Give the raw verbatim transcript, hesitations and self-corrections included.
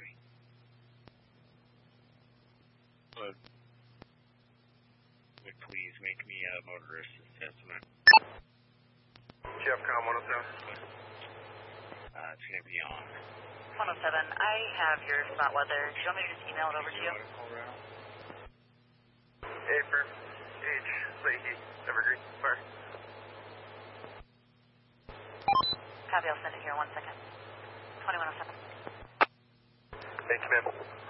Would, would please make me a motorist assessment. Jeffcom one oh seven. Uh, it's going to be on. one oh seven, I have your spot weather. Do you want me to just email it over to you? A for H, Leahy, Evergreen, fire. Copy, I'll send it here. One second. twenty-one oh seven. Thank you, ma'am.